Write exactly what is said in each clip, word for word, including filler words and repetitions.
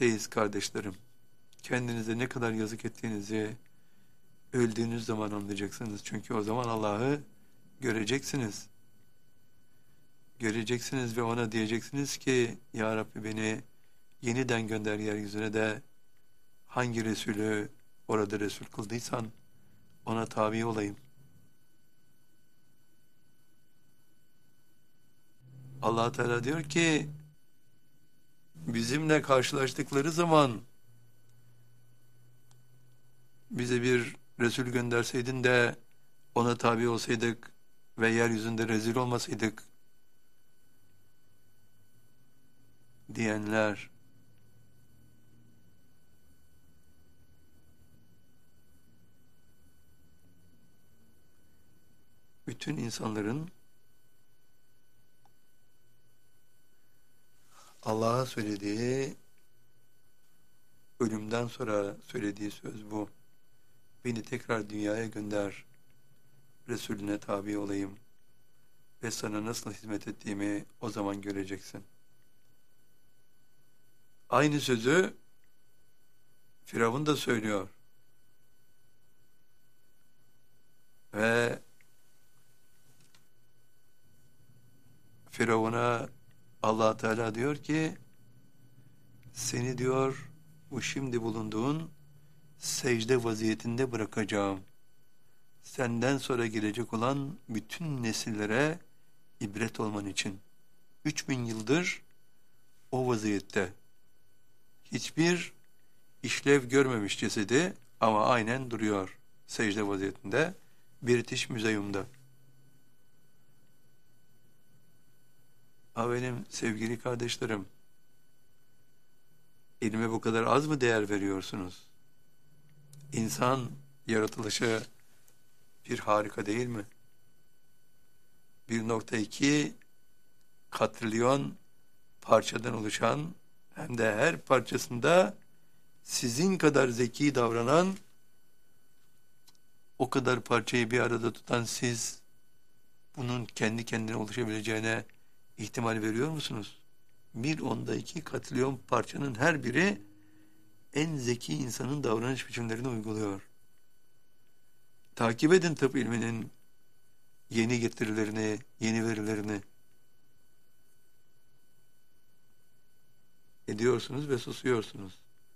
ateist kardeşlerim, kendinize ne kadar yazık ettiğinizi öldüğünüz zaman anlayacaksınız. Çünkü o zaman Allah'ı göreceksiniz. Göreceksiniz ve ona diyeceksiniz ki, Ya Rabbi beni yeniden gönder yeryüzüne de hangi Resulü orada Resul kıldıysan ona tabi olayım. Allah Teala diyor ki, bizimle karşılaştıkları zaman bize bir Resul gönderseydin de ona tabi olsaydık ve yeryüzünde rezil olmasaydık diyenler, bütün insanların Allah'a söylediği, ölümden sonra söylediği söz bu. Beni tekrar dünyaya gönder, Resulüne tabi olayım ve sana nasıl hizmet ettiğimi o zaman göreceksin. Aynı sözü Firavun da söylüyor. Ve Firavun'a Allah Teala diyor ki, seni diyor bu şimdi bulunduğun secde vaziyetinde bırakacağım. Senden sonra gelecek olan bütün nesillere ibret olman için. Üç bin yıldır o vaziyette. Hiçbir işlev görmemiş cesedi ama aynen duruyor secde vaziyetinde British Museum'da. Ha benim sevgili kardeşlerim, ilme bu kadar az mı değer veriyorsunuz? İnsan yaratılışı bir harika değil mi? bir nokta iki katrilyon parçadan oluşan, hem de her parçasında sizin kadar zeki davranan, o kadar parçayı bir arada tutan siz, bunun kendi kendine oluşabileceğine ihtimal veriyor musunuz? Bir onda iki katrilyon parçanın her biri en zeki insanın davranış biçimlerini uyguluyor. Takip edin tıp ilminin yeni getirilerini, yeni verilerini. Ediyorsunuz ve susuyorsunuz.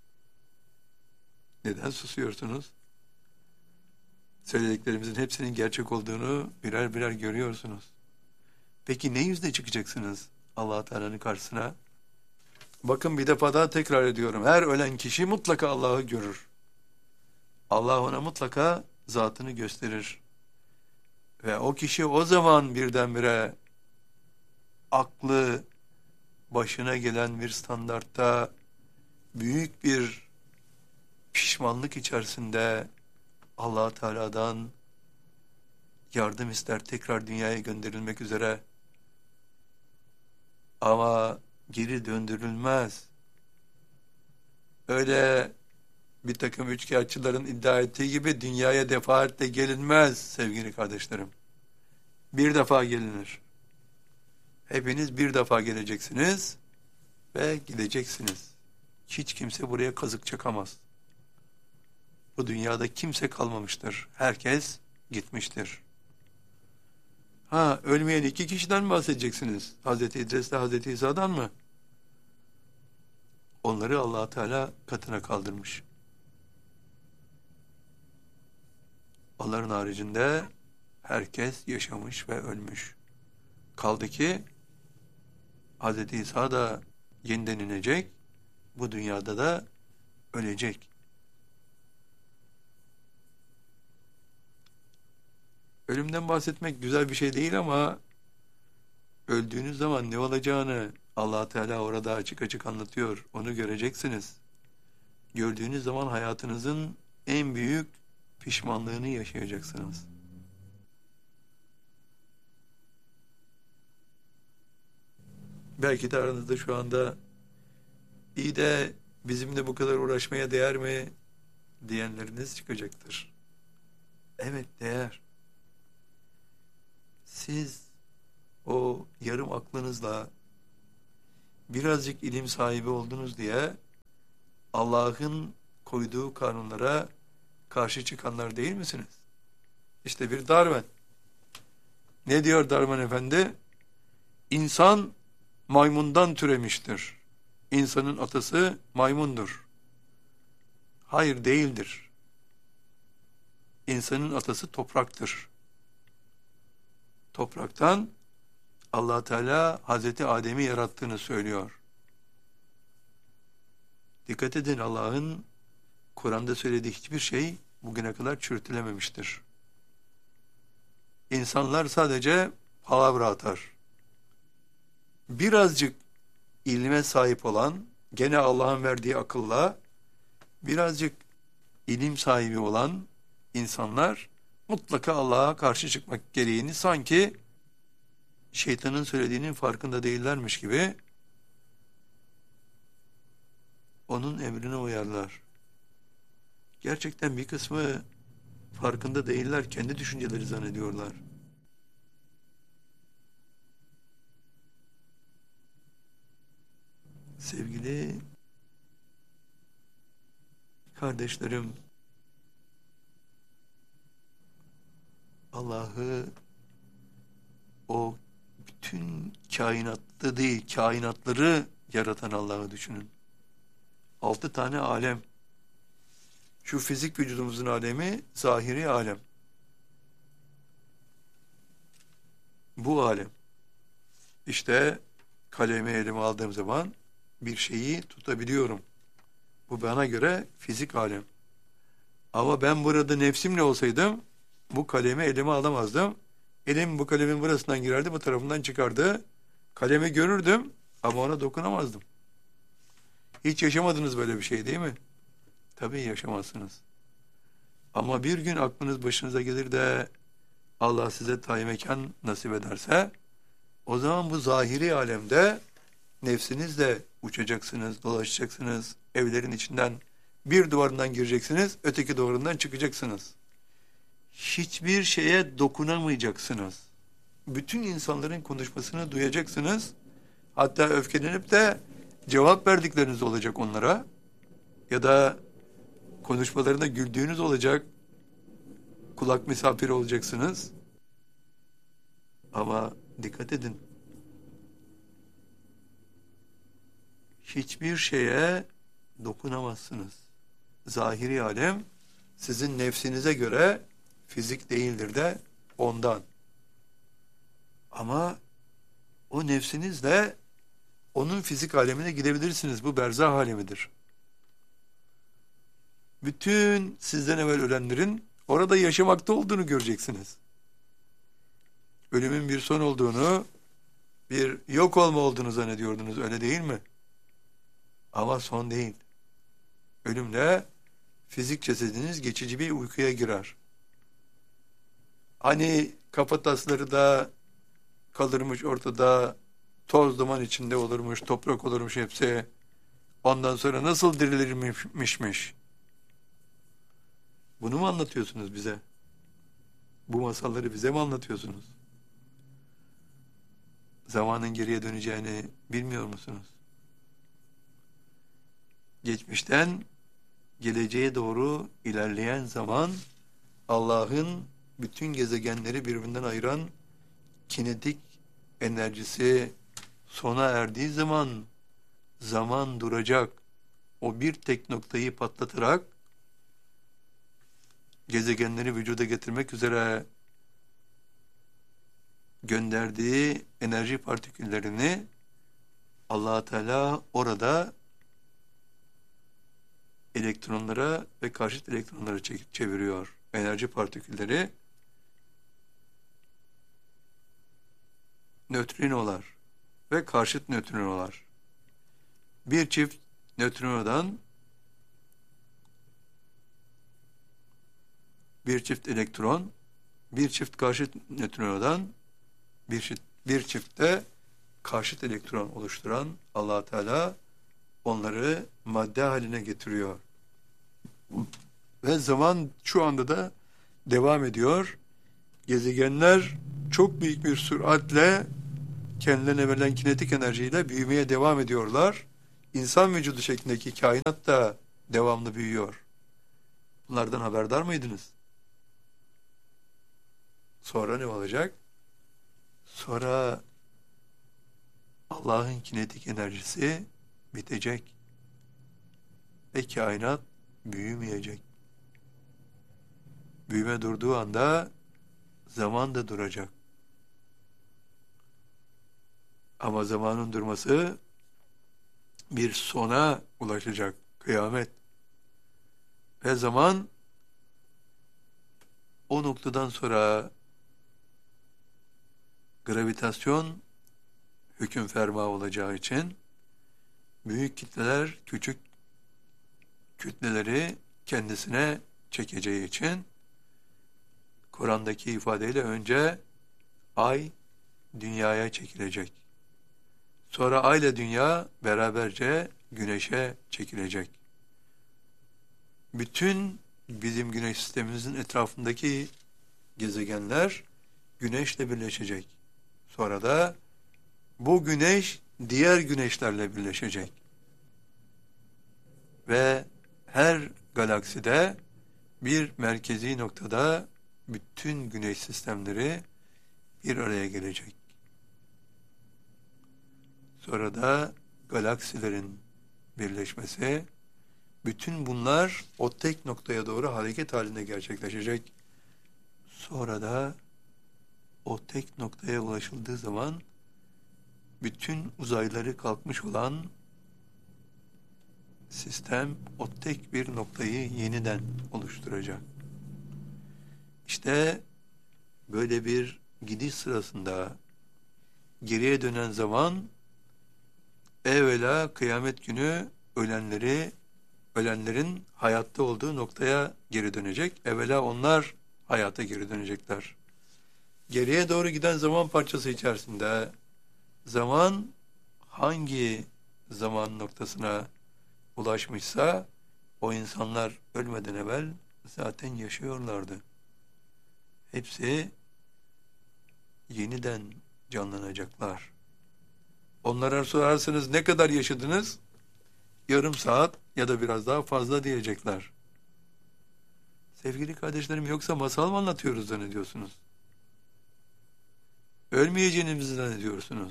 Neden susuyorsunuz? Söylediklerimizin hepsinin gerçek olduğunu birer birer görüyorsunuz. Peki ne yüzle çıkacaksınız Allah Teala'nın karşısına? Bakın bir defa daha tekrar ediyorum. Her ölen kişi mutlaka Allah'ı görür. Allah ona mutlaka zatını gösterir. Ve o kişi o zaman birdenbire aklı başına gelen bir standartta büyük bir pişmanlık içerisinde Allah Teala'dan yardım ister, tekrar dünyaya gönderilmek üzere. Ama geri döndürülmez. Öyle bir takım üçkağıtçıların iddia ettiği gibi dünyaya defaatle gelinmez sevgili kardeşlerim. Bir defa gelinir. Hepiniz bir defa geleceksiniz ve gideceksiniz. Hiç kimse buraya kazık çakamaz. Bu dünyada kimse kalmamıştır. Herkes gitmiştir. Ha, ölmeyen iki kişiden mi bahsedeceksiniz? Hazreti İdris'le Hazreti İsa'dan mı? Onları Allah Teala katına kaldırmış. Onların haricinde herkes yaşamış ve ölmüş. Kaldı ki Hazreti İsa da yeniden inecek, bu dünyada da ölecek. Ölümden bahsetmek güzel bir şey değil ama öldüğünüz zaman ne olacağını Allah Teala orada açık açık anlatıyor. Onu göreceksiniz. Gördüğünüz zaman hayatınızın en büyük pişmanlığını yaşayacaksınız. Belki de aranızda şu anda iyi de bizimle bu kadar uğraşmaya değer mi diyenleriniz çıkacaktır. Evet, değer. Siz o yarım aklınızla birazcık ilim sahibi oldunuz diye Allah'ın koyduğu kanunlara karşı çıkanlar değil misiniz? İşte bir Darwin. Ne diyor Darwin Efendi? İnsan maymundan türemiştir. İnsanın atası maymundur. Hayır, değildir. İnsanın atası topraktır. Topraktan Allah Teala Hazreti Adem'i yarattığını söylüyor. Dikkat edin, Allah'ın Kur'an'da söylediği hiçbir şey bugüne kadar çürütülememiştir. İnsanlar sadece palavra atar. Birazcık ilme sahip olan, gene Allah'ın verdiği akılla, birazcık ilim sahibi olan insanlar mutlaka Allah'a karşı çıkmak gereğini sanki şeytanın söylediğinin farkında değillermiş gibi onun emrine uyarlar. Gerçekten bir kısmı farkında değiller, kendi düşünceleri zannediyorlar. Sevgili kardeşlerim, Allah'ı o bütün kainatta değil, kainatları yaratan Allah'ı düşünün. Altı tane alem. Şu fizik vücudumuzun alemi zahiri alem. Bu alem. İşte kalemi elime aldığım zaman bir şeyi tutabiliyorum. Bu bana göre fizik alem. Ama ben burada nefsimle olsaydım bu kalemi elime alamazdım. Elim bu kalemin burasından girerdi, bu tarafından çıkardı. Kalemi görürdüm ama ona dokunamazdım. Hiç yaşamadınız böyle bir şey değil mi? Tabii yaşamazsınız. Ama bir gün aklınız başınıza gelir de Allah size tayin mekan nasip ederse, o zaman bu zahiri alemde nefsinizle uçacaksınız, dolaşacaksınız, evlerin içinden bir duvarından gireceksiniz, öteki duvarından çıkacaksınız. Hiçbir şeye dokunamayacaksınız. Bütün insanların konuşmasını duyacaksınız. Hatta öfkelenip de cevap verdikleriniz olacak onlara. Ya da konuşmalarına güldüğünüz olacak. Kulak misafiri olacaksınız. Ama dikkat edin. Hiçbir şeye dokunamazsınız. Zahiri alem sizin nefsinize göre fizik değildir de ondan. Ama o nefsinizle onun fizik alemine gidebilirsiniz. Bu berzah alemidir. Bütün sizden evvel ölenlerin orada yaşamakta olduğunu göreceksiniz. Ölümün bir son olduğunu, bir yok olma olduğunu zannediyordunuz, öyle değil mi? Ama son değil. Ölümle fizik cesediniz geçici bir uykuya girer. Hani kafatasları da kalırmış ortada, toz duman içinde olurmuş, toprak olurmuş hepsi. Ondan sonra nasıl dirilirmişmiş? Bunu mu anlatıyorsunuz bize? Bu masalları bize mi anlatıyorsunuz? Zamanın geriye döneceğini bilmiyor musunuz? Geçmişten geleceğe doğru ilerleyen zaman Allah'ın bütün gezegenleri birbirinden ayıran kinetik enerjisi sona erdiği zaman zaman duracak. O bir tek noktayı patlatarak gezegenleri vücuda getirmek üzere gönderdiği enerji partiküllerini Allah Teala orada elektronlara ve karşıt elektronlara çeviriyor. Enerji partikülleri nötrinolar ve karşıt nötrinolar. Bir çift nötrinodan bir çift elektron, bir çift karşıt nötrinodan bir çift, bir çift de karşıt elektron oluşturan Allah Teala onları madde haline getiriyor. Ve zaman şu anda da devam ediyor. Gezegenler çok büyük bir süratle kendilerine verilen kinetik enerjiyle büyümeye devam ediyorlar. İnsan vücudu şeklindeki kainat da devamlı büyüyor. Bunlardan haberdar mıydınız? Sonra ne olacak? Sonra Allah'ın kinetik enerjisi bitecek ve kainat büyümeyecek. Büyüme durduğu anda zaman da duracak. Ama zamanın durması bir sona ulaşacak, kıyamet. Ve zaman o noktadan sonra gravitasyon hüküm ferma olacağı için büyük kitleler küçük kütleleri kendisine çekeceği için Kur'an'daki ifadeyle önce ay dünyaya çekilecek. Sonra ay ile dünya beraberce güneşe çekilecek. Bütün bizim güneş sistemimizin etrafındaki gezegenler güneşle birleşecek. Sonra da bu güneş diğer güneşlerle birleşecek. Ve her galakside bir merkezi noktada bütün güneş sistemleri bir araya gelecek. Sonra da galaksilerin birleşmesi, bütün bunlar o tek noktaya doğru hareket halinde gerçekleşecek. Sonra da o tek noktaya ulaşıldığı zaman bütün uzayları kalkmış olan sistem o tek bir noktayı yeniden oluşturacak. İşte böyle bir gidiş sırasında geriye dönen zaman evvela kıyamet günü ölenleri ölenlerin hayatta olduğu noktaya geri dönecek. Evvela onlar hayata geri dönecekler. Geriye doğru giden zaman parçası içerisinde zaman hangi zaman noktasına ulaşmışsa o insanlar ölmeden evvel zaten yaşıyorlardı. Hepsi yeniden canlanacaklar. Onlara sorarsanız ne kadar yaşadınız? Yarım saat ya da biraz daha fazla diyecekler. Sevgili kardeşlerim, yoksa masal mı anlatıyoruz zannediyorsunuz? Ölmeyeceğinizi zannediyorsunuz.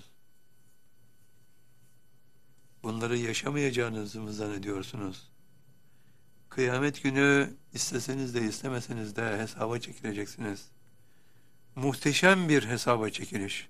Bunları yaşamayacağınızı mı zannediyorsunuz? Kıyamet günü isteseniz de istemeseniz de hesaba çekileceksiniz. Muhteşem bir hesaba çekiliş.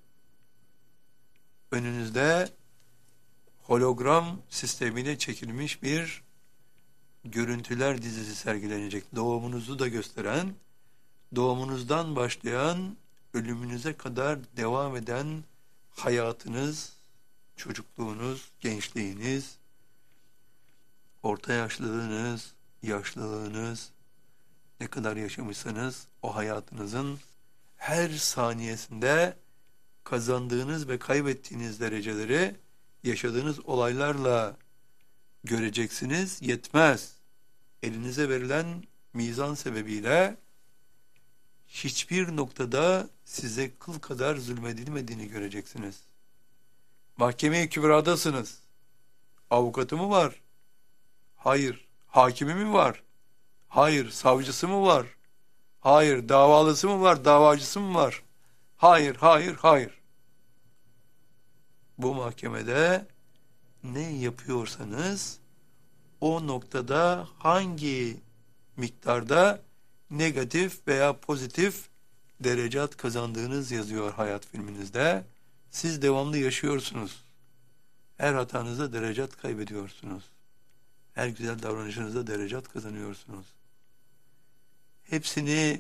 Önünüzde hologram sistemiyle çekilmiş bir görüntüler dizisi sergilenecek. Doğumunuzu da gösteren, doğumunuzdan başlayan, ölümünüze kadar devam eden hayatınız, çocukluğunuz, gençliğiniz, orta yaşlılığınız, yaşlılığınız, ne kadar yaşamışsanız o hayatınızın her saniyesinde kazandığınız ve kaybettiğiniz dereceleri yaşadığınız olaylarla göreceksiniz. Yetmez. Elinize verilen mizan sebebiyle hiçbir noktada size kıl kadar zulmedilmediğini göreceksiniz. Mahkeme-i Kübra'dasınız. Avukatı mı var? Hayır. Hakimi mi var? Hayır. Savcısı mı var? Hayır. Davalısı mı var? Davacısı mı var? Hayır, hayır, hayır. Bu mahkemede ne yapıyorsanız o noktada hangi miktarda negatif veya pozitif derecat kazandığınız yazıyor hayat filminizde. Siz devamlı yaşıyorsunuz. Her hatanızda derecat kaybediyorsunuz. Her güzel davranışınızda derecat kazanıyorsunuz. Hepsini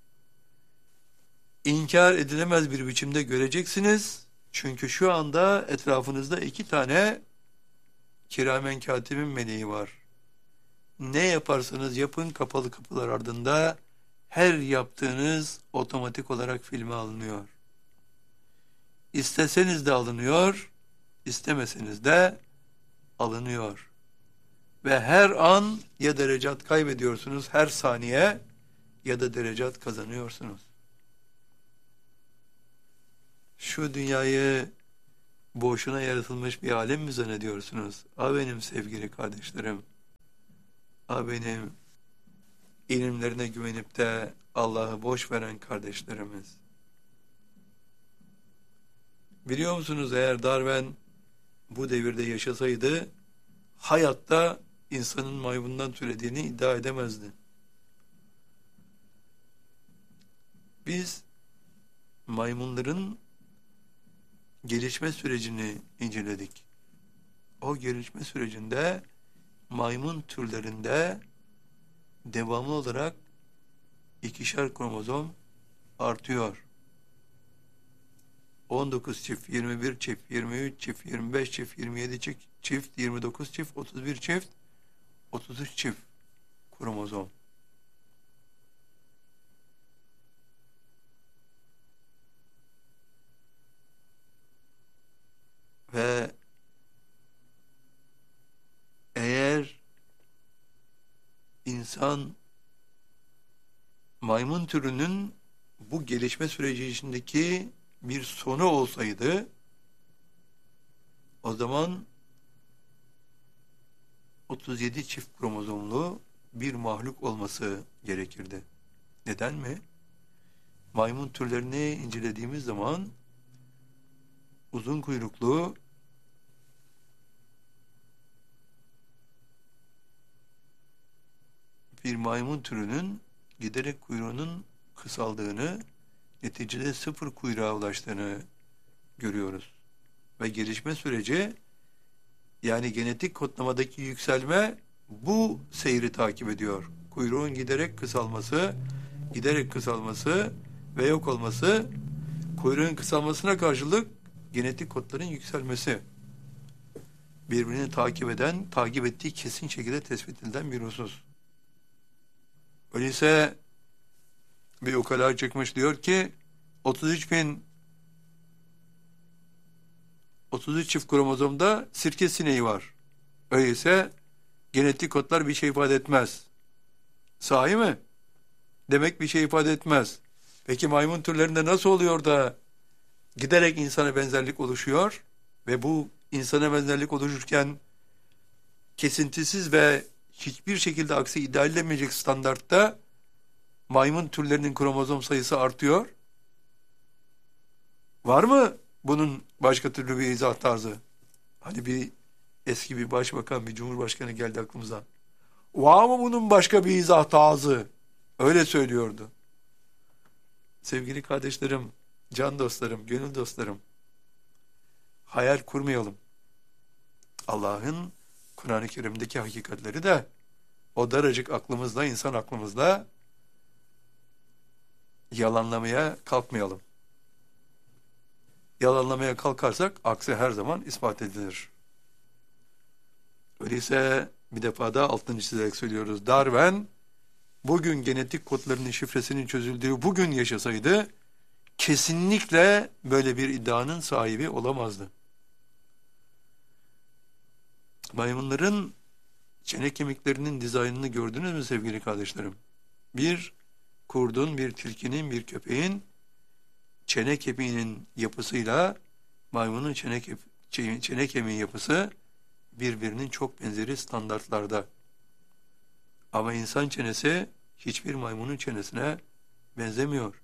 inkar edilemez bir biçimde göreceksiniz. Çünkü şu anda etrafınızda iki tane kiramen katibin meleği var. Ne yaparsanız yapın kapalı kapılar ardında her yaptığınız otomatik olarak filme alınıyor. İsteseniz de alınıyor, istemeseniz de alınıyor. Ve her an ya derecat kaybediyorsunuz her saniye ya da derecat kazanıyorsunuz. Şu dünyayı boşuna yaratılmış bir alem mi zannediyorsunuz? A benim sevgili kardeşlerim. Ha benim ilimlerine güvenip de Allah'ı boş veren kardeşlerimiz. Biliyor musunuz, eğer Darwin bu devirde yaşasaydı hayatta insanın maymundan türediğini iddia edemezdi. Biz maymunların gelişme sürecini inceledik. O gelişme sürecinde maymun türlerinde devamlı olarak ikişer kromozom artıyor. on dokuz çift, yirmi bir çift, yirmi üç çift, yirmi beş çift, yirmi yedi çift, yirmi dokuz çift, otuz bir çift, otuz üç çift kromozom. Ve eğer insan maymun türünün bu gelişme süreci içindeki bir sonu olsaydı, o zaman otuz yedi çift kromozomlu bir mahluk olması gerekirdi. Neden mi? Maymun türlerini incelediğimiz zaman uzun kuyruklu bir maymun türünün giderek kuyruğunun kısaldığını, neticede sıfır kuyruğa ulaştığını görüyoruz. Ve gelişme süreci, yani genetik kodlamadaki yükselme bu seyri takip ediyor. Kuyruğun giderek kısalması, giderek kısalması ve yok olması, kuyruğun kısalmasına karşılık genetik kodların yükselmesi. Birbirini takip eden, takip ettiği kesin şekilde tespit edilen bir husus. Öyleyse bir ukala çıkmış, diyor ki otuz üç bin otuz üç çift kromozomda sirke sineği var. Öyleyse genetik kodlar bir şey ifade etmez. Sahi mi? Demek bir şey ifade etmez. Peki maymun türlerinde nasıl oluyor da giderek insana benzerlik oluşuyor ve bu insana benzerlik oluşurken kesintisiz ve hiçbir şekilde aksi iddia edilemeyecek standartta maymun türlerinin kromozom sayısı artıyor? Var mı bunun başka türlü bir izah tarzı? Hani bir eski bir başbakan, bir cumhurbaşkanı geldi aklımıza. Var mı bunun başka bir izah tarzı? Öyle söylüyordu. Sevgili kardeşlerim, can dostlarım, gönül dostlarım, hayal kurmayalım. Allah'ın Kur'an-ı Kerim'deki hakikatleri de o daracık aklımızda, insan aklımızda yalanlamaya kalkmayalım. Yalanlamaya kalkarsak aksi her zaman ispat edilir. Öyleyse bir defa da altını çizerek söylüyoruz. Darwin bugün genetik kodlarının şifresinin çözüldüğü bugün yaşasaydı kesinlikle böyle bir iddianın sahibi olamazdı. Maymunların çene kemiklerinin dizaynını gördünüz mü sevgili kardeşlerim? Bir kurdun, bir tilkinin, bir köpeğin çene kemiğinin yapısıyla maymunun çene, ke çene kemiği yapısı birbirinin çok benzeri standartlarda. Ama insan çenesi hiçbir maymunun çenesine benzemiyor.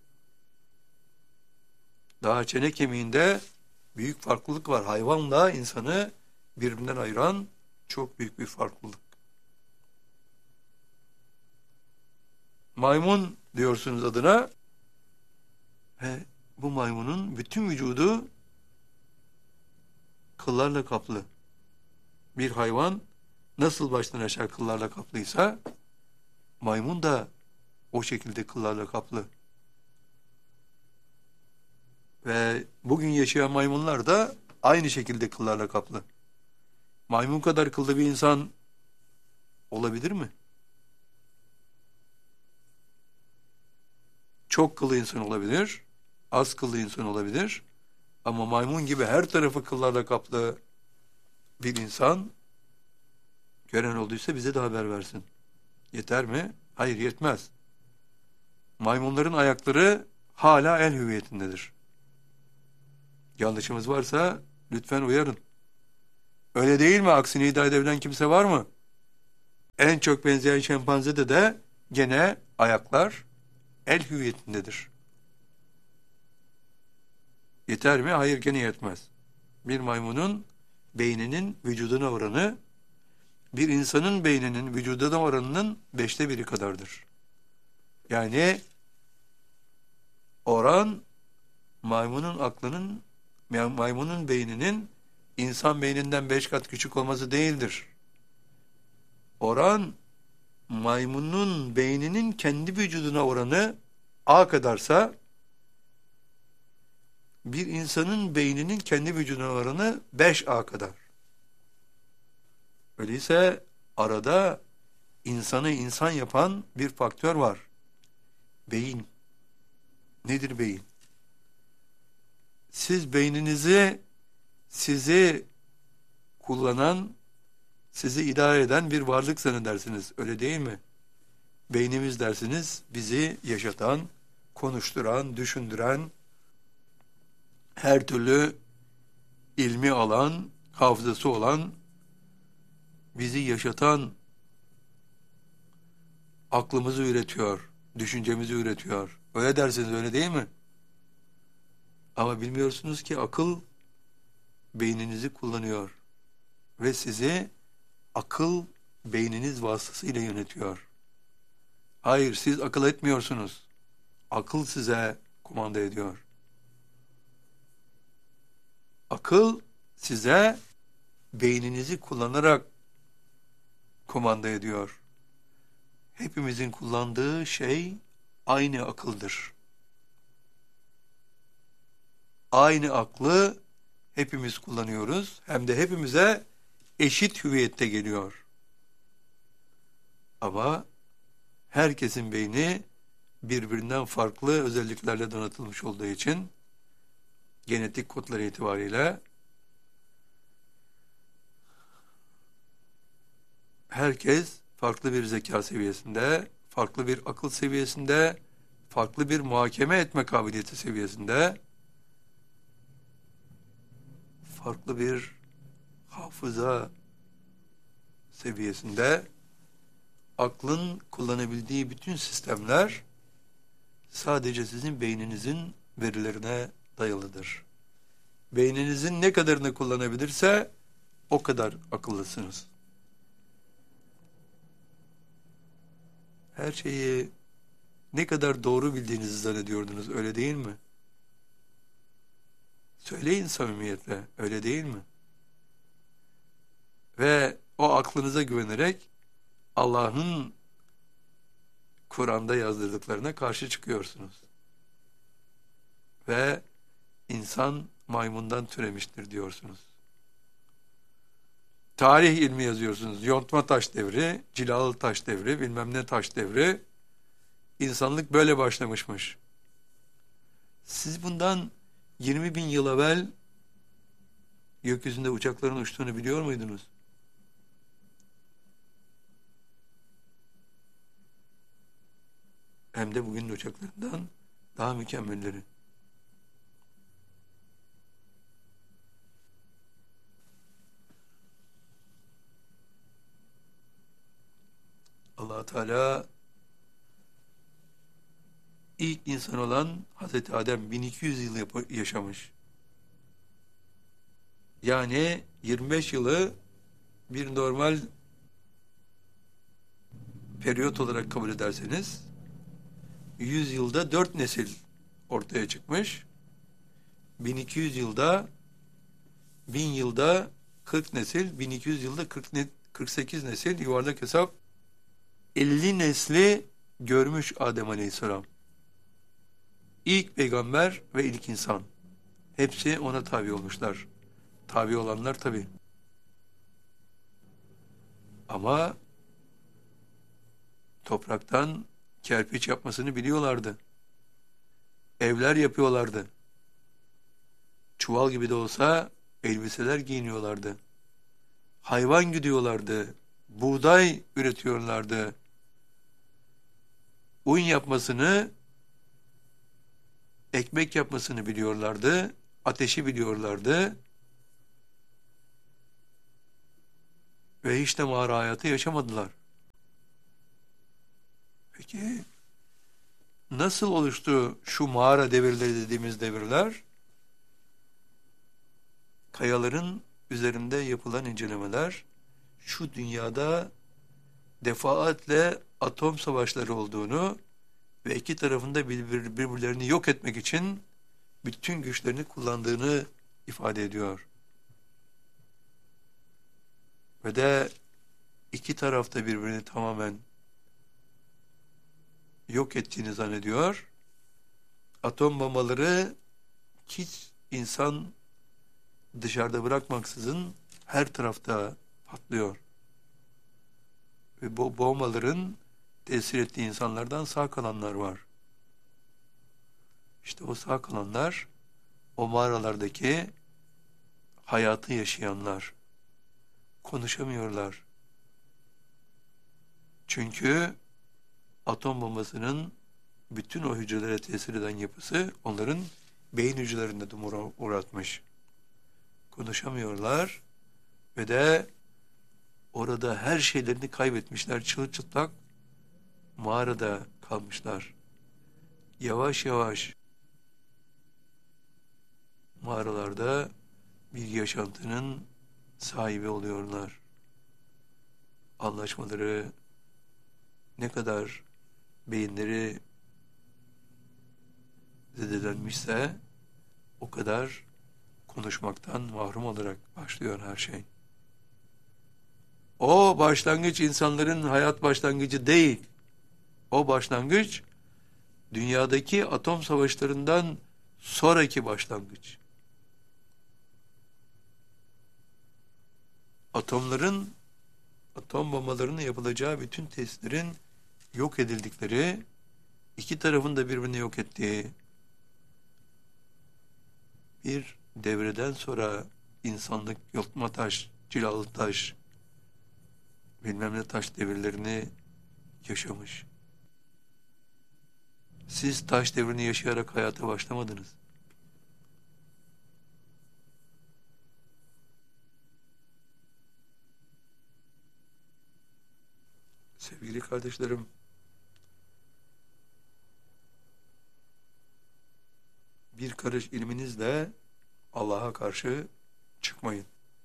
Daha çene kemiğinde büyük farklılık var. Hayvanla insanı birbirinden ayıran çok büyük bir farklılık. Maymun diyorsunuz adına ve bu maymunun bütün vücudu kıllarla kaplı. Bir hayvan nasıl baştan aşağı kıllarla kaplıysa maymun da o şekilde kıllarla kaplı. Ve bugün yaşayan maymunlar da aynı şekilde kıllarla kaplı. Maymun kadar kıllı bir insan olabilir mi? Çok kıllı insan olabilir, az kıllı insan olabilir. Ama maymun gibi her tarafı kıllarla kaplı bir insan gören olduysa bize de haber versin. Yeter mi? Hayır, yetmez. Maymunların ayakları hala el hüviyetindedir. Yanlışımız varsa lütfen uyarın. Öyle değil mi? Aksini iddia edebilen kimse var mı? En çok benzeyen şempanzede de gene ayaklar el hüviyetindedir. Yeter mi? Hayır, gene yetmez. Bir maymunun beyninin vücuduna oranı, bir insanın beyninin vücuduna oranının beşte biri kadardır. Yani oran maymunun aklının, maymunun beyninin insan beyninden beş kat küçük olması değildir. Oran maymunun beyninin kendi vücuduna oranı A kadarsa, bir insanın beyninin kendi vücuduna oranı beş A kadar. Öyleyse arada insanı insan yapan bir faktör var. Beyin. Nedir beyin? Siz beyninizi sizi kullanan, sizi idare eden bir varlık zannedersiniz. Öyle değil mi? Beynimiz dersiniz, bizi yaşatan, konuşturan, düşündüren, her türlü ilmi alan, hafızası olan, bizi yaşatan, aklımızı üretiyor, düşüncemizi üretiyor. Öyle dersiniz, öyle değil mi? Ama bilmiyorsunuz ki akıl beyninizi kullanıyor ve sizi akıl beyniniz vasıtasıyla yönetiyor. Hayır, siz akıl etmiyorsunuz. Akıl size kumanda ediyor. Akıl size beyninizi kullanarak kumanda ediyor. Hepimizin kullandığı şey aynı akıldır. Aynı aklı hepimiz kullanıyoruz. Hem de hepimize eşit hüviyette geliyor. Ama herkesin beyni birbirinden farklı özelliklerle donatılmış olduğu için genetik kodları itibariyle herkes farklı bir zeka seviyesinde, farklı bir akıl seviyesinde, farklı bir muhakeme etme kabiliyeti seviyesinde, farklı bir hafıza seviyesinde, aklın kullanabildiği bütün sistemler sadece sizin beyninizin verilerine dayalıdır. Beyninizin ne kadarını kullanabilirse o kadar akıllısınız. Her şeyi ne kadar doğru bildiğinizi zannediyordunuz, öyle değil mi? Söyleyin samimiyetle, öyle değil mi? Ve o aklınıza güvenerek Allah'ın Kur'an'da yazdırdıklarına karşı çıkıyorsunuz. Ve insan maymundan türemiştir diyorsunuz. Tarih ilmi yazıyorsunuz. Yontma taş devri, cilalı taş devri, bilmem ne taş devri. İnsanlık böyle başlamışmış. Siz bundan yirmi bin yıl evvel gökyüzünde uçakların uçtuğunu biliyor muydunuz? Hem de bugünün uçaklarından daha mükemmelleri. Allah Teala ilk insan olan Hazreti Adem bin iki yüz yıl yaşamış. Yani yirmi beş yılı bir normal periyot olarak kabul ederseniz yüz yılda dört nesil ortaya çıkmış. bin iki yüz yılda bin yılda kırk nesil, bin iki yüz yılda kırk, kırk sekiz nesil, yuvarlak hesap elli nesli görmüş Adem Aleyhisselam. İlk peygamber ve ilk insan. Hepsi ona tabi olmuşlar. Tabi olanlar tabi. Ama topraktan kerpiç yapmasını biliyorlardı. Evler yapıyorlardı. Çuval gibi de olsa elbiseler giyiniyorlardı. Hayvan güdüyorlardı. Buğday üretiyorlardı. Un yapmasını, ekmek yapmasını biliyorlardı. Ateşi biliyorlardı. Ve hiç de mağara hayatı yaşamadılar. Peki nasıl oluştu şu mağara devirleri dediğimiz devirler? Kayaların üzerinde yapılan incelemeler şu dünyada defaatle atom savaşları olduğunu ve iki tarafında birbir, birbirlerini yok etmek için bütün güçlerini kullandığını ifade ediyor. Ve de iki tarafta birbirini tamamen yok ettiğini zannediyor. Atom bombaları hiç insan dışarıda bırakmaksızın her tarafta patlıyor. Ve bu bombaların tesir ettiği insanlardan sağ kalanlar var. İşte o sağ kalanlar, o mağaralardaki hayatı yaşayanlar. Konuşamıyorlar. Çünkü atom bombasının bütün o hücrelere tesir eden yapısı onların beyin hücrelerinde dumura uğratmış. Konuşamıyorlar ve de orada her şeylerini kaybetmişler. Çırılçıplak mağarada kalmışlar. Yavaş yavaş mağaralarda bir yaşantının sahibi oluyorlar. Anlaşmaları ne kadar beyinleri zedelenmişse o kadar konuşmaktan mahrum olarak başlıyor her şey. O başlangıç insanların hayat başlangıcı değil. O başlangıç dünyadaki atom savaşlarından sonraki başlangıç. Atomların, atom bombalarının yapılacağı bütün testlerin yok edildikleri, iki tarafın da birbirini yok ettiği bir devreden sonra insanlık yontma taş, cilalı taş, bilmem ne taş devirlerini yaşamış. Siz taş devrini yaşayarak hayata başlamadınız. Sevgili kardeşlerim, bir karış ilminizle Allah'a karşı çıkmayın.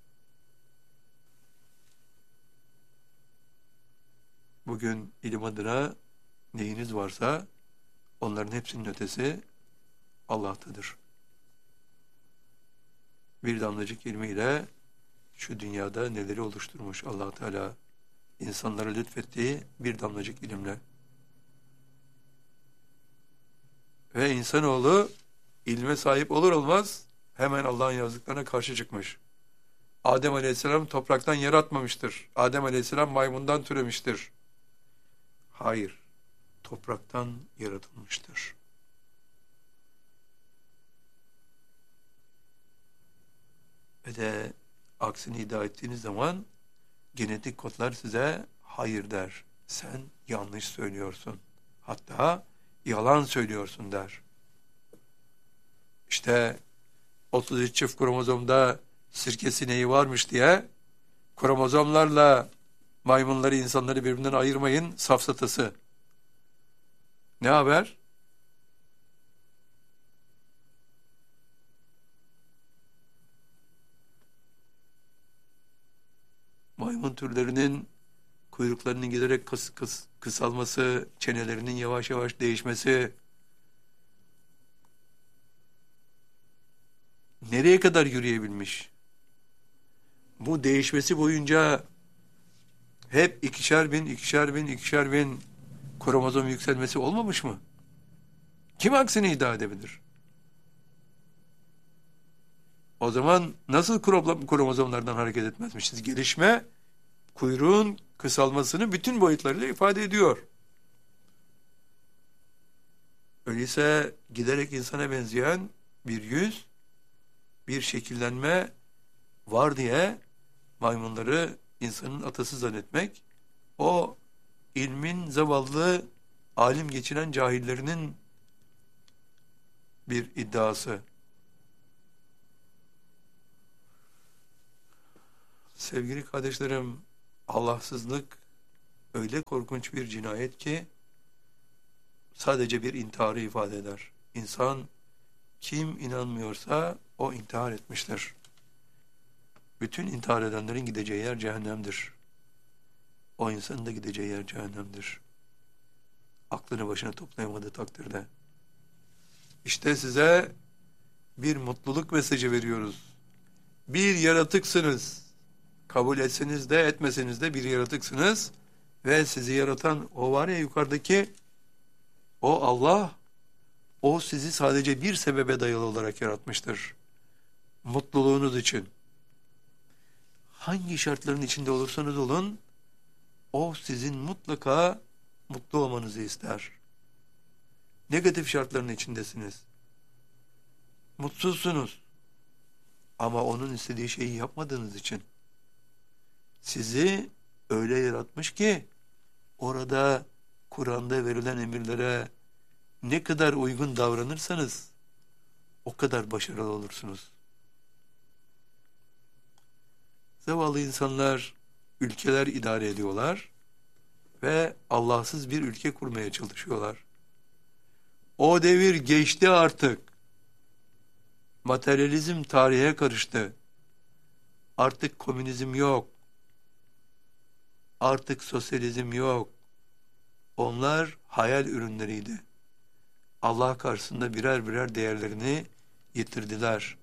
Bugün ilim adına neyiniz varsa onların hepsinin ötesi Allah'tadır. Bir damlacık ilmiyle şu dünyada neleri oluşturmuş Allah Teala insanlara lütfettiği bir damlacık ilimle. Ve insanoğlu ilme sahip olur olmaz hemen Allah'ın yazdıklarına karşı çıkmış. Adem Aleyhisselam topraktan yaratmamıştır. Adem Aleyhisselam maymundan türemiştir. Hayır, topraktan yaratılmıştır. Ve de aksini iddia ettiğiniz zaman genetik kodlar size hayır der. Sen yanlış söylüyorsun. Hatta yalan söylüyorsun der. İşte otuz üç çift kromozomda sirke sineği varmış diye kromozomlarla maymunları, insanları birbirinden ayırmayın safsatası. Ne haber? Maymun türlerinin kuyruklarının giderek kıs, kıs, kısalması, çenelerinin yavaş yavaş değişmesi, nereye kadar yürüyebilmiş? Bu değişmesi boyunca hep ikişer bin, ikişer bin, ikişer bin kromozom yükselmesi olmamış mı? Kim aksini iddia edebilir? O zaman nasıl kromozomlardan hareket etmezmişiz? Gelişme, kuyruğun kısalmasını bütün boyutlarıyla ifade ediyor. Öyleyse giderek insana benzeyen bir yüz, bir şekillenme var diye maymunları insanın atası zannetmek, o ilmin zavallı, alim geçinen cahillerinin bir iddiası. Sevgili kardeşlerim, Allahsızlık öyle korkunç bir cinayet ki sadece bir intiharı ifade eder. İnsan kim inanmıyorsa o intihar etmiştir. Bütün intihar edenlerin gideceği yer cehennemdir. O insanın da gideceği yer cehennemdir. Aklını başına toplayamadığı takdirde. İşte size bir mutluluk mesajı veriyoruz. Bir yaratıksınız. Kabul etseniz de etmeseniz de bir yaratıksınız. Ve sizi yaratan o var ya yukarıdaki, o Allah, o sizi sadece bir sebebe dayalı olarak yaratmıştır. Mutluluğunuz için. Hangi şartların içinde olursanız olun, o sizin mutlaka mutlu olmanızı ister. Negatif şartların içindesiniz. Mutsuzsunuz. Ama onun istediği şeyi yapmadığınız için. Sizi öyle yaratmış ki, orada Kur'an'da verilen emirlere ne kadar uygun davranırsanız, o kadar başarılı olursunuz. Zavallı insanlar ülkeler idare ediyorlar ve Allahsız bir ülke kurmaya çalışıyorlar. O devir geçti artık. Materyalizm tarihe karıştı. Artık komünizm yok. Artık sosyalizm yok. Onlar hayal ürünleriydi. Allah karşısında birer birer değerlerini yitirdiler.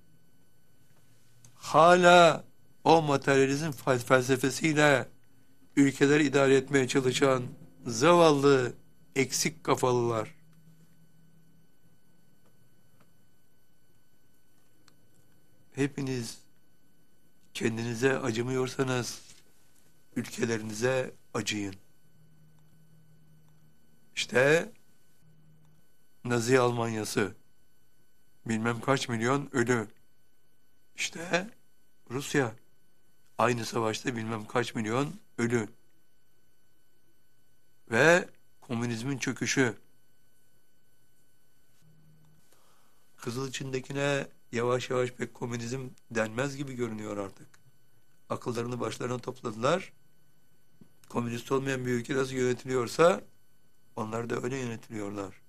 Hala o materyalizm felsefesiyle ülkeleri idare etmeye çalışan zavallı, eksik kafalılar. Hepiniz kendinize acımıyorsanız ülkelerinize acıyın. İşte Nazi Almanyası, bilmem kaç milyon ölü. İşte Rusya, aynı savaşta bilmem kaç milyon ölü. Ve komünizmin çöküşü. Kızılçin'dekine yavaş yavaş pek komünizm denmez gibi görünüyor artık. Akıllarını başlarına topladılar. Komünist olmayan bir ülke nasıl yönetiliyorsa onlar da öyle yönetiliyorlar.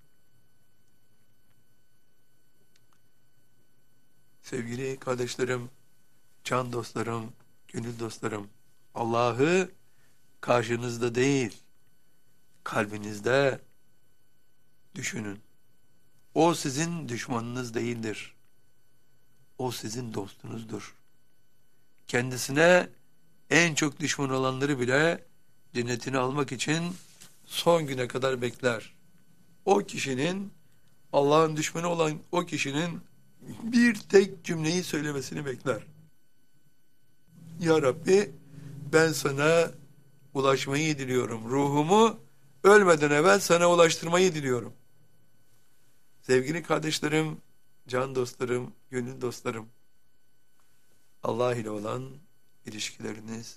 Sevgili kardeşlerim, can dostlarım, gönül dostlarım, Allah'ı karşınızda değil, kalbinizde düşünün. O sizin düşmanınız değildir. O sizin dostunuzdur. Kendisine en çok düşman olanları bile cennetini almak için son güne kadar bekler. O kişinin, Allah'ın düşmanı olan o kişinin bir tek cümleyi söylemesini bekler. Ya Rabbi, ben sana ulaşmayı diliyorum. Ruhumu ölmeden evvel sana ulaştırmayı diliyorum. Sevgili kardeşlerim, can dostlarım, gönül dostlarım, Allah ile olan ilişkileriniz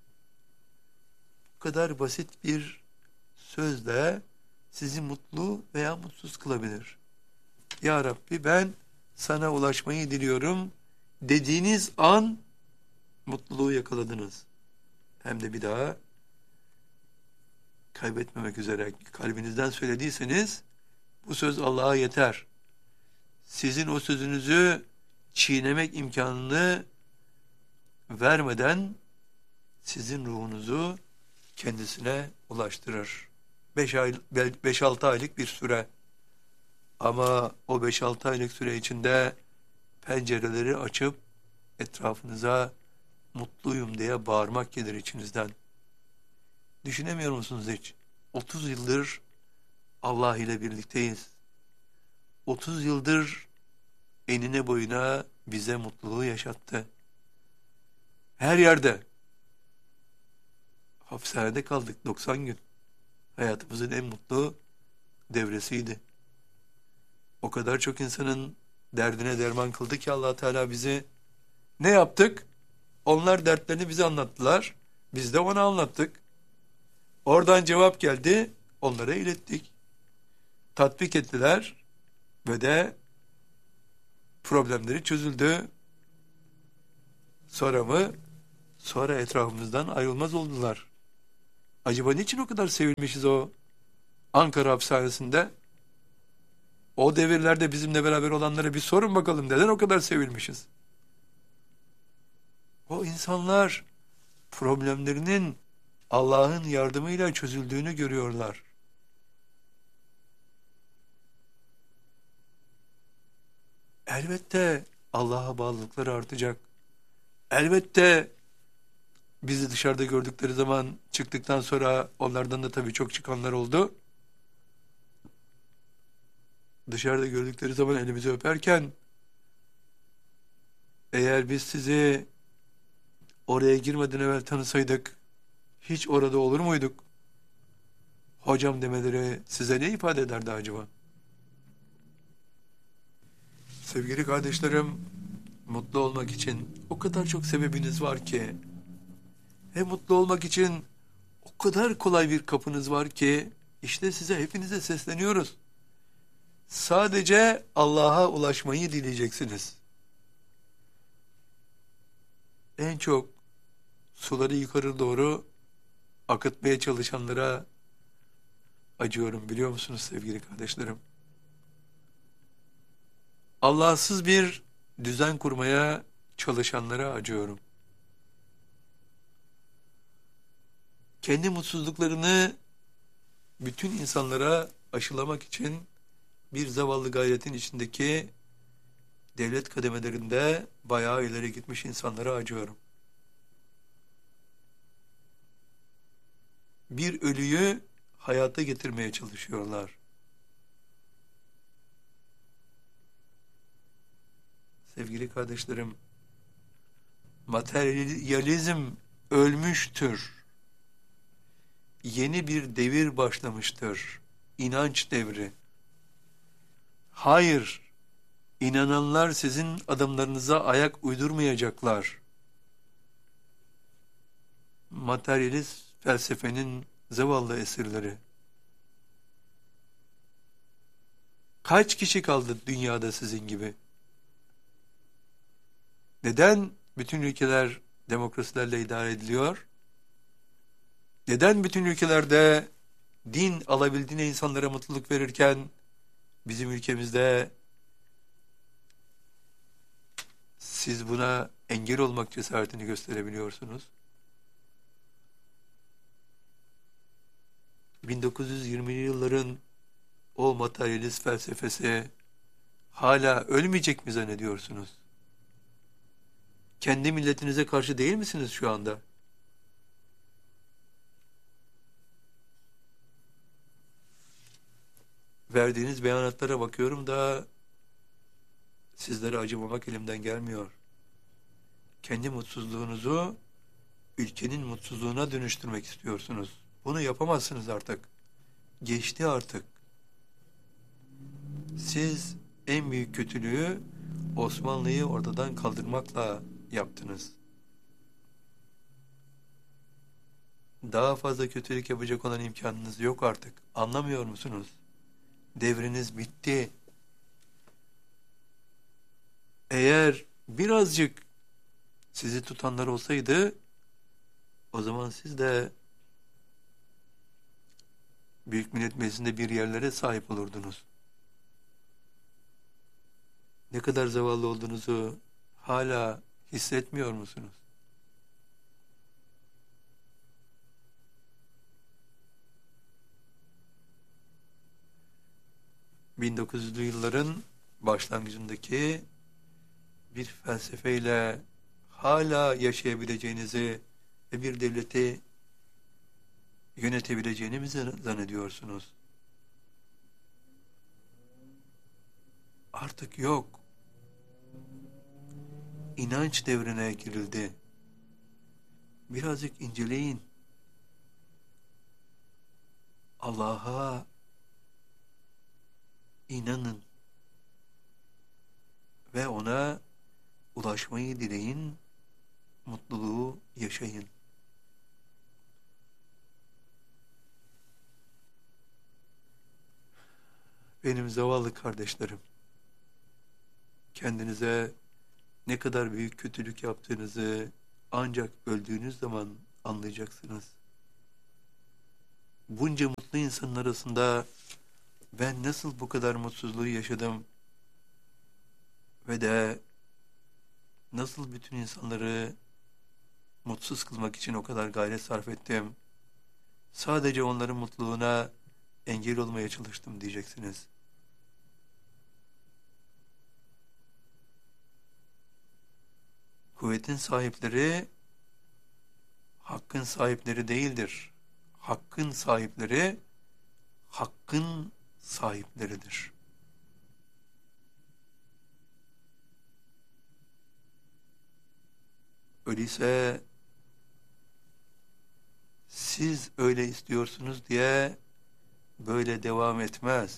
bu kadar basit bir sözle sizi mutlu veya mutsuz kılabilir. Ya Rabbi, ben sana ulaşmayı diliyorum dediğiniz an mutluluğu yakaladınız. Hem de bir daha kaybetmemek üzere kalbinizden söylediyseniz bu söz Allah'a yeter. Sizin o sözünüzü çiğnemek imkanını vermeden sizin ruhunuzu kendisine ulaştırır. beş ay, beş altı aylık bir süre. Ama o beş altı aylık süre içinde pencereleri açıp etrafınıza mutluyum diye bağırmak gelir içinizden. Düşünemiyor musunuz hiç? otuz yıldır Allah ile birlikteyiz. otuz yıldır enine boyuna bize mutluluğu yaşattı. Her yerde. Hapishanede kaldık doksan gün. Hayatımızın en mutlu devresiydi. O kadar çok insanın derdine derman kıldı ki Allah Teala bizi. Ne yaptık? Onlar dertlerini bize anlattılar. Biz de ona anlattık. Oradan cevap geldi. Onlara ilettik. Tatbik ettiler. Ve de problemleri çözüldü. Sonra mı? Sonra etrafımızdan ayrılmaz oldular. Acaba niçin o kadar sevilmişiz o Ankara hapishanesinde? O devirlerde bizimle beraber olanlara bir sorun bakalım, neden o kadar sevilmişiz? O insanlar problemlerinin Allah'ın yardımıyla çözüldüğünü görüyorlar. Elbette Allah'a bağlılıkları artacak. Elbette bizi dışarıda gördükleri zaman, çıktıktan sonra onlardan da tabii çok çıkanlar oldu. Dışarıda gördükleri zaman elimizi öperken, eğer biz sizi oraya girmeden evvel tanısaydık, hiç orada olur muyduk? Hocam demeleri size ne ifade ederdi acaba? Sevgili kardeşlerim, mutlu olmak için o kadar çok sebebiniz var ki, ve mutlu olmak için o kadar kolay bir kapınız var ki, işte size, hepinize sesleniyoruz. Sadece Allah'a ulaşmayı dileyeceksiniz. En çok suları yukarı doğru akıtmaya çalışanlara acıyorum, biliyor musunuz sevgili kardeşlerim? Allahsız bir düzen kurmaya çalışanlara acıyorum. Kendi mutsuzluklarını bütün insanlara aşılamak için bir zavallı gayretin içindeki devlet kademelerinde bayağı ileri gitmiş insanlara acıyorum. Bir ölüyü hayata getirmeye çalışıyorlar. Sevgili kardeşlerim, materyalizm ölmüştür. Yeni bir devir başlamıştır. İnanç devri. Hayır, inananlar sizin adımlarınıza ayak uydurmayacaklar. Materyalist felsefenin zavallı esirleri. Kaç kişi kaldı dünyada sizin gibi? Neden bütün ülkeler demokrasilerle idare ediliyor? Neden bütün ülkelerde din alabildiğine insanlara mutluluk verirken bizim ülkemizde siz buna engel olmak cesaretini gösterebiliyorsunuz? bin dokuz yüz yirmili yılların o materyalist felsefesi hala ölmeyecek mi zannediyorsunuz? Kendi milletinize karşı değil misiniz şu anda? Verdiğiniz beyanatlara bakıyorum da sizlere acımamak elimden gelmiyor. Kendi mutsuzluğunuzu ülkenin mutsuzluğuna dönüştürmek istiyorsunuz. Bunu yapamazsınız artık. Geçti artık. Siz en büyük kötülüğü Osmanlı'yı ortadan kaldırmakla yaptınız. Daha fazla kötülük yapacak olan imkanınız yok artık. Anlamıyor musunuz? Devriniz bitti. Eğer birazcık sizi tutanlar olsaydı, o zaman siz de Büyük Millet Meclisi'nde bir yerlere sahip olurdunuz. Ne kadar zavallı olduğunuzu hala hissetmiyor musunuz? bin dokuz yüzlü yılların başlangıcındaki bir felsefeyle hala yaşayabileceğinizi ve bir devleti yönetebileceğinizi zannediyorsunuz. Artık yok. İnanç devrine girildi. Birazcık inceleyin. Allah'a inanın ve ona ulaşmayı dileyin, mutluluğu yaşayın. Benim zavallı kardeşlerim, kendinize ne kadar büyük kötülük yaptığınızı ancak öldüğünüz zaman anlayacaksınız. Bunca mutlu insanın arasında Ben nasıl bu kadar mutsuzluğu yaşadım ve de nasıl bütün insanları mutsuz kılmak için o kadar gayret sarf ettim. Sadece onların mutluluğuna engel olmaya çalıştım diyeceksiniz. Kuvvetin sahipleri hakkın sahipleri değildir. Hakkın sahipleri hakkın sahipleridir. Öyleyse siz öyle istiyorsunuz diye böyle devam etmez.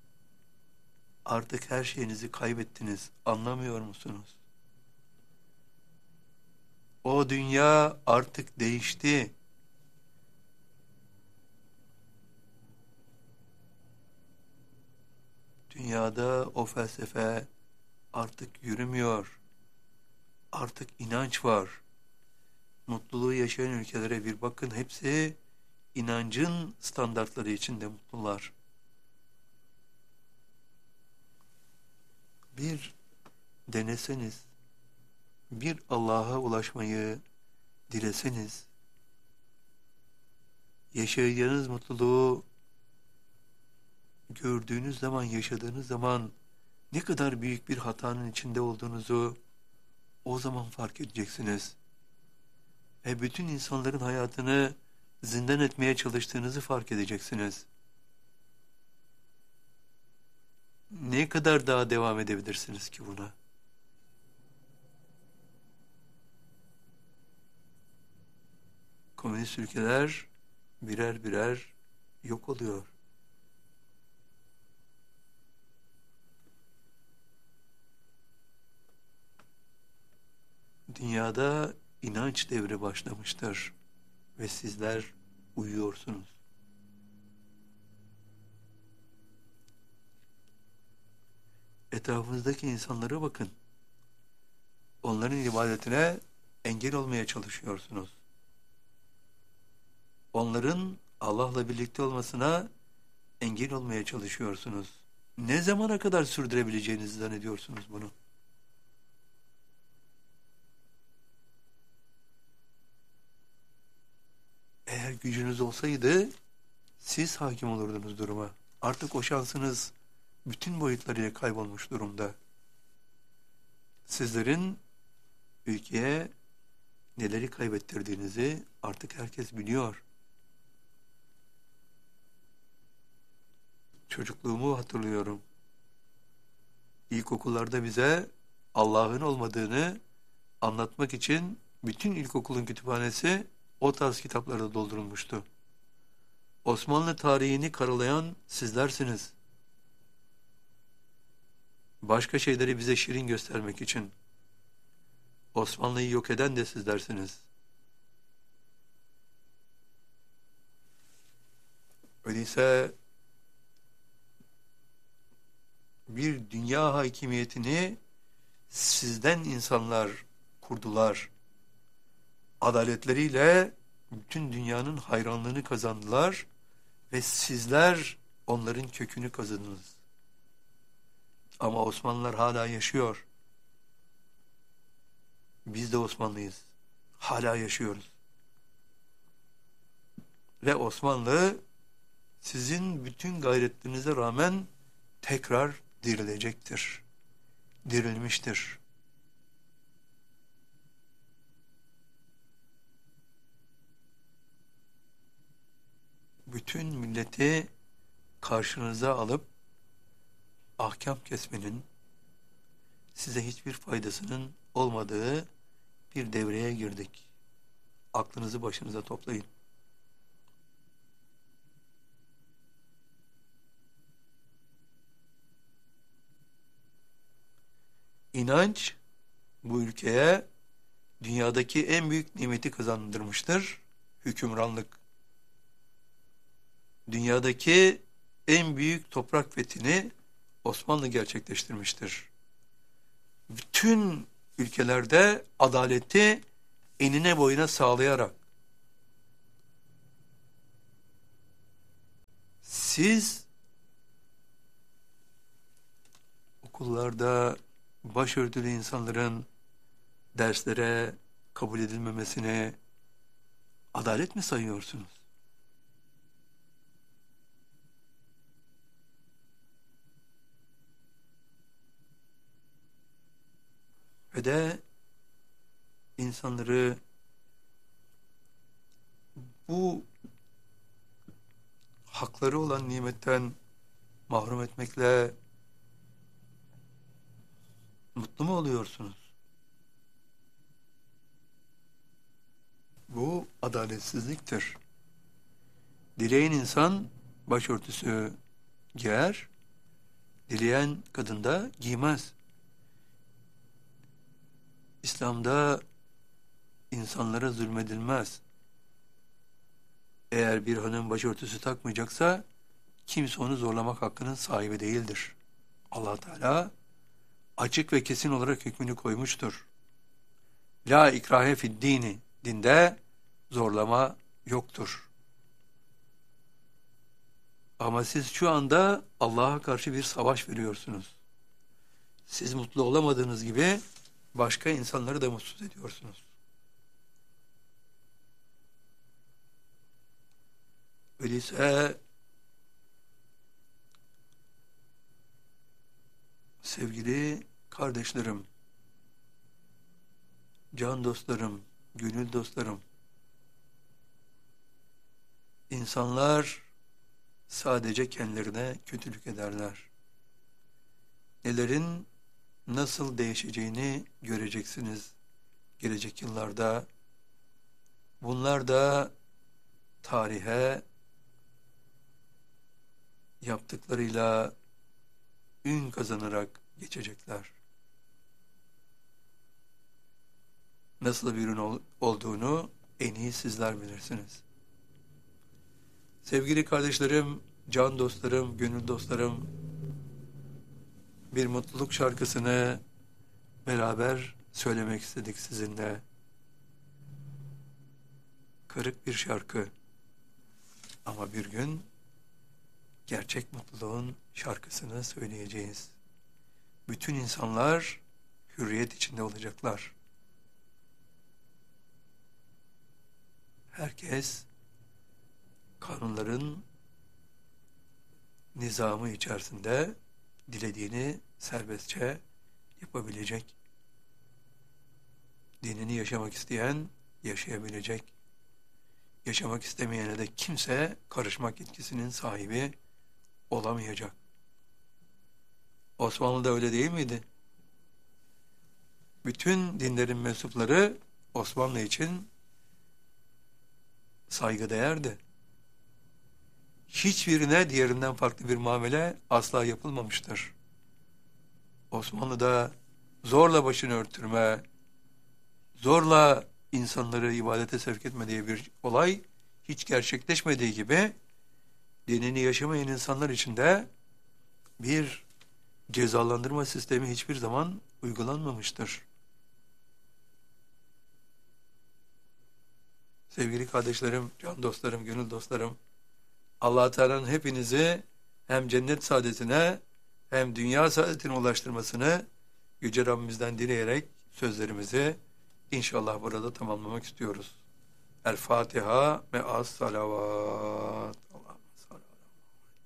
Artık her şeyinizi kaybettiniz. Anlamıyor musunuz? O dünya artık değişti. Dünyada o felsefe artık yürümüyor. Artık inanç var. Mutluluğu yaşayan ülkelere bir bakın, hepsi inancın standartları içinde mutlular. Bir deneseniz, bir Allah'a ulaşmayı dileseniz, yaşayacağınız mutluluğu gördüğünüz zaman, yaşadığınız zaman ne kadar büyük bir hatanın içinde olduğunuzu o zaman fark edeceksiniz. Ve bütün insanların hayatını zindan etmeye çalıştığınızı fark edeceksiniz. Ne kadar daha devam edebilirsiniz ki buna? Komünist ülkeler birer birer yok oluyor. Dünyada inanç devri başlamıştır ve sizler uyuyorsunuz. Etrafınızdaki insanlara bakın. Onların ibadetine engel olmaya çalışıyorsunuz. Onların Allah'la birlikte olmasına engel olmaya çalışıyorsunuz. Ne zamana kadar sürdürebileceğinizi zannediyorsunuz bunu? Eğer gücünüz olsaydı siz hakim olurdunuz duruma. Artık o şansınız bütün boyutlarıyla kaybolmuş durumda. Sizlerin ülkeye neleri kaybettirdiğinizi artık herkes biliyor. Çocukluğumu hatırlıyorum. İlkokullarda bize Allah'ın olmadığını anlatmak için bütün ilkokulun kütüphanesi o tarz kitaplarla doldurulmuştu. Osmanlı tarihini karalayan sizlersiniz. Başka şeyleri bize şirin göstermek için. Osmanlı'yı yok eden de sizlersiniz. Öyleyse bir dünya hakimiyetini sizden insanlar kurdular. Adaletleriyle bütün dünyanın hayranlığını kazandılar ve sizler onların kökünü kazıdınız. Ama Osmanlılar hala yaşıyor. Biz de Osmanlıyız. Hala yaşıyoruz. Ve Osmanlı sizin bütün gayretlerinize rağmen tekrar dirilecektir. Dirilmiştir. Bütün milleti karşınıza alıp ahkam kesmenin size hiçbir faydasının olmadığı bir devreye girdik. Aklınızı başınıza toplayın. İnanç bu ülkeye dünyadaki en büyük nimeti kazandırmıştır. Hükümranlık. Dünyadaki en büyük toprak fethini Osmanlı gerçekleştirmiştir. Bütün ülkelerde adaleti enine boyuna sağlayarak siz okullarda başörtülü insanların derslere kabul edilmemesine adalet mi sayıyorsunuz? Ve de insanları bu hakları olan nimetten mahrum etmekle mutlu mu oluyorsunuz? Bu adaletsizliktir. Dileyen insan başörtüsü giyer, dileyen kadın da giymez. İslam'da insanlara zulmedilmez. Eğer bir hanım başörtüsü takmayacaksa kimse onu zorlamak hakkının sahibi değildir. Allah Teala açık ve kesin olarak hükmünü koymuştur. La ikrahe fid dini, dinde zorlama yoktur. Ama siz şu anda Allah'a karşı bir savaş veriyorsunuz. Siz mutlu olamadığınız gibi başka insanları da mutsuz ediyorsunuz. Öyleyse sevgili kardeşlerim, can dostlarım, gönül dostlarım, insanlar sadece kendilerine kötülük ederler. Nelerin nasıl değişeceğini göreceksiniz gelecek yıllarda. Bunlar da tarihe yaptıklarıyla ün kazanarak geçecekler. Nasıl bir ün ol- olduğunu en iyi sizler bilirsiniz. Sevgili kardeşlerim, can dostlarım, gönül dostlarım, bir mutluluk şarkısını beraber söylemek istedik sizinle. Kırık bir şarkı ama bir gün gerçek mutluluğun şarkısını söyleyeceğiz. Bütün insanlar hürriyet içinde olacaklar. Herkes kanunların nizamı içerisinde dilediğini serbestçe yapabilecek. Dinini yaşamak isteyen yaşayabilecek. Yaşamak istemeyene de kimse karışmak yetkisinin sahibi olamayacak. Osmanlı'da öyle değil miydi? Bütün dinlerin mensupları Osmanlı için saygıdeğerdi. Hiçbirine diğerinden farklı bir muamele asla yapılmamıştır. Osmanlı'da zorla başını örtürme, zorla insanları ibadete sevk etme diye bir olay hiç gerçekleşmediği gibi dinini yaşamayan insanlar için de bir cezalandırma sistemi hiçbir zaman uygulanmamıştır. Sevgili kardeşlerim, can dostlarım, gönül dostlarım, Allah Teala'nın hepinizi hem cennet saadetine hem dünya saadetine ulaştırmasını Yüce Rabbimizden dileyerek sözlerimizi inşallah burada tamamlamak istiyoruz. El Fatiha ve as salavat.